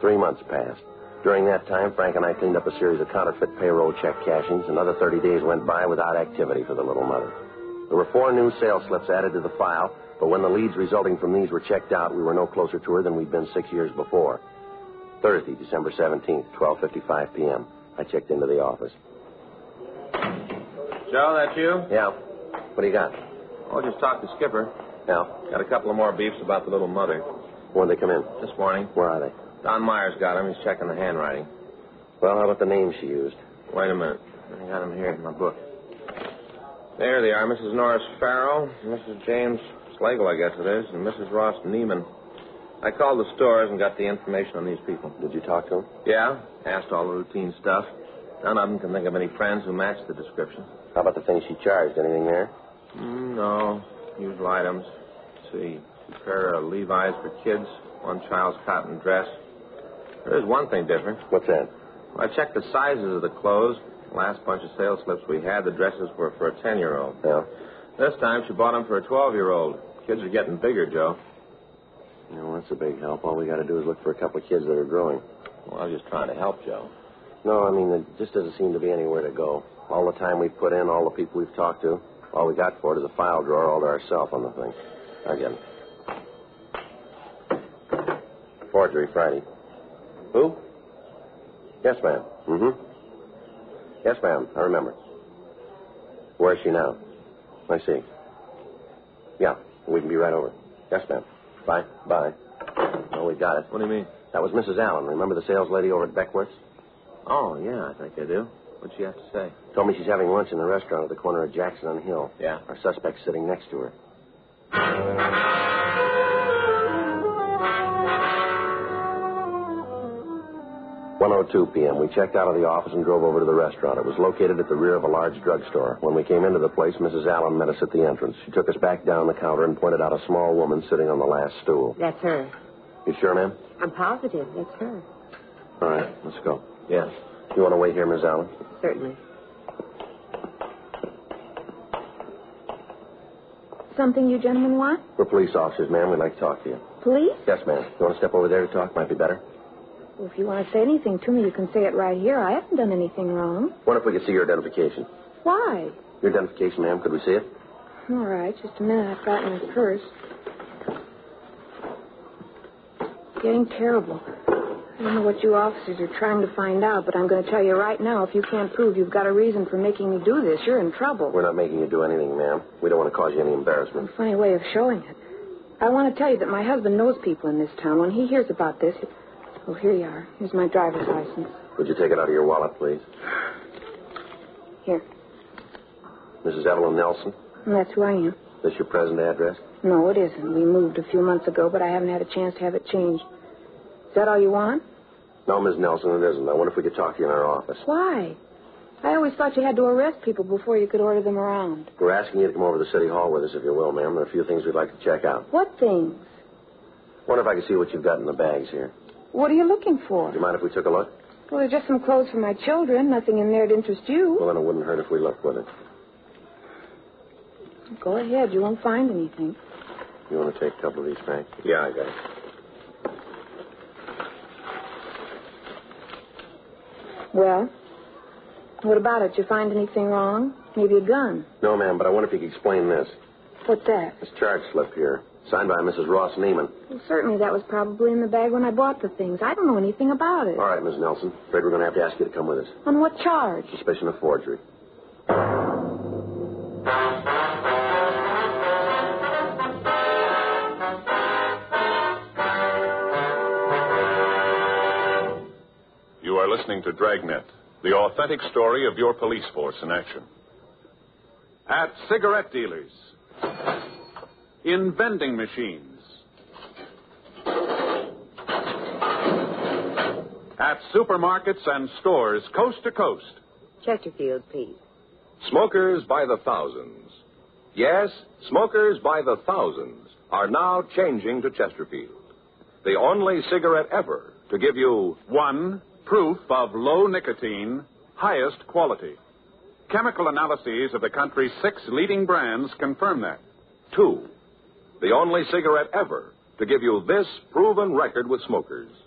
3 months passed. During that time, Frank and I cleaned up a series of counterfeit payroll check cashings. Another 30 days went by without activity for the little mother. There were 4 new sales slips added to the file, but when the leads resulting from these were checked out, we were no closer to her than we'd been 6 years before. Thursday, December 17th, 12:55 p.m. I checked into the office. Joe, that's you? Yeah. What do you got? Oh, just talked to Skipper. Yeah. Got a couple of more beefs about the little mother. When did they come in? This morning. Where are they? Don Myers got him. He's checking the handwriting. Well, how about the names she used? Wait a minute. I got them here in my book. There they are, Mrs. Norris Farrow, Mrs. James Slagle, I guess it is, and Mrs. Ross Neiman. I called the stores and got the information on these people. Did you talk to them? Yeah. Asked all the routine stuff. None of them can think of any friends who matched the description. How about the things she charged? Anything there? No. Usual items. Let's see. A pair of Levi's for kids. One child's cotton dress. There is one thing different. What's that? I checked the sizes of the clothes. The last bunch of sales slips we had, the dresses were for a 10-year-old. Yeah. This time she bought them for a 12-year-old. Kids are getting bigger, Joe. You know, that's a big help. All we got to do is look for a couple of kids that are growing. Well, I was just trying to help, Joe. No, I mean, there just doesn't seem to be anywhere to go. All the time we've put in, all the people we've talked to, all we got for it is a file drawer all to ourselves on the thing. Again. Forgery, Friday. Who? Yes, ma'am. Mm-hmm. Yes, ma'am. I remember. Where is she now? I see. Yeah, we can be right over. Yes, ma'am. Bye. Bye. Oh, we got it. What do you mean? That was Mrs. Allen. Remember the sales lady over at Beckworth's? Oh, yeah, I think I do. What'd she have to say? Told me she's having lunch in the restaurant at the corner of Jackson and Hill. Yeah. Our suspect's sitting next to her. "1:02 p.m. We checked out of the office and drove over to the restaurant. It was located at the rear of a large drugstore. When we came into the place, Mrs. Allen met us at the entrance. She took us back down the counter and pointed out a small woman sitting on the last stool. That's her. You sure, ma'am? I'm positive. That's her. All right, let's go. Yes. You want to wait here, Miss Allen? Certainly. Something you gentlemen want? We're police officers, ma'am. We'd like to talk to you. Police? Yes, ma'am. You want to step over there to talk? Might be better. Well, if you want to say anything to me, you can say it right here. I haven't done anything wrong. What if we could see your identification? Why? Your identification, ma'am. Could we see it? All right, just a minute. I've got my purse. Getting terrible. I don't know what you officers are trying to find out, but I'm going to tell you right now, if you can't prove you've got a reason for making me do this, you're in trouble. We're not making you do anything, ma'am. We don't want to cause you any embarrassment. A funny way of showing it. I want to tell you that my husband knows people in this town. When he hears about this... Oh, here you are. Here's my driver's license. Would you take it out of your wallet, please? Here. Mrs. Evelyn Nelson? That's who I am. Is this your present address? No, it isn't. We moved a few months ago, but I haven't had a chance to have it changed. Is that all you want? No, Miss Nelson, it isn't. I wonder if we could talk to you in our office. Why? I always thought you had to arrest people before you could order them around. We're asking you to come over to City Hall with us, if you will, ma'am. There are a few things we'd like to check out. What things? Wonder if I could see what you've got in the bags here. What are you looking for? Do you mind if we took a look? Well, there's just some clothes for my children. Nothing in there to interest you. Well, then it wouldn't hurt if we looked with it. Go ahead. You won't find anything. You want to take a couple of these, Frank? Yeah, I got it. Well, what about it? Did you find anything wrong? Maybe a gun? No, ma'am, but I wonder if you could explain this. What's that? This charge slip here, signed by Mrs. Ross Neiman. Well, certainly that was probably in the bag when I bought the things. I don't know anything about it. All right, Miss Nelson. Afraid we're going to have to ask you to come with us. On what charge? Suspicion of forgery. You are listening to Dragnet, the authentic story of your police force in action. At cigarette dealers, in vending machines, at supermarkets and stores coast to coast. Chesterfield, please. Smokers by the thousands. Yes, smokers by the thousands are now changing to Chesterfield. The only cigarette ever to give you... 1, proof of low nicotine, highest quality. Chemical analyses of the country's 6 leading brands confirm that. 2, the only cigarette ever to give you this proven record with smokers.